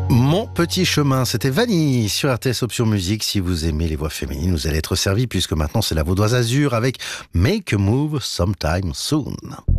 Mon petit chemin, c'était Vanille sur RTS Option Musique. Si vous aimez les voix féminines, vous allez être servi puisque maintenant c'est la Vaudoise Azur avec Make a Move Sometime Soon.